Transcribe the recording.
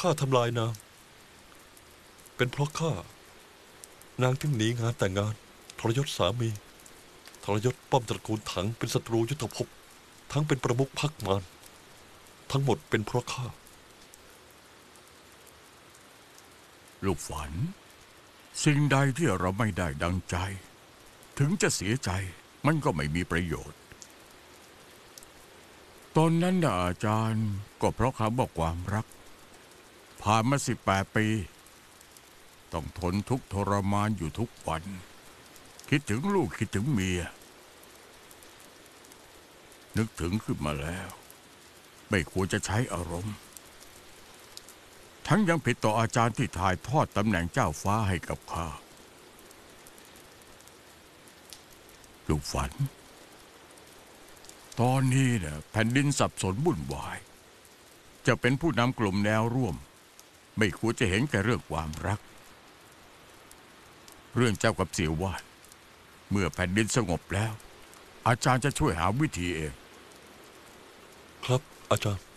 ข้าทำลายนางเป็นเพราะข้านางจึงหนีงานแต่งงานทรยศสามีทรยศป้อมตระกูลถังเป็นศัตรูยุทธภพทั้งเป็นประมุขพรรคมารทั้งหมดเป็นเพราะข้าลูกฝันสิ่งใดที่เราไม่ได้ดังใจถึงจะเสียใจมันก็ไม่มีประโยชน์ตอนนั้นนะอาจารย์ก็เพราะคำว่าความรักผ่านมา18 ปีต้องทนทุกข์ทรมานอยู่ทุกวันคิดถึงลูกคิดถึงเมียนึกถึงขึ้นมาแล้วไม่ควรจะใช้อารมณ์ทั้งยังผิดต่ออาจารย์ที่ถ่ายทอดตำแหน่งเจ้าฟ้าให้กับข้าลูกฝันตอนนี้เนี่ยแผ่นดินสับสนวุ่นวายจะเป็นผู้นำกลุ่มแนวร่วมไม่ควรจะเห็นแก่เรื่องความรักเรื่องเจ้ากับเสี่ยวว่านเมื่อแผ่นดินสงบแล้วอาจารย์จะช่วยหาวิธีเองครับอาจารย์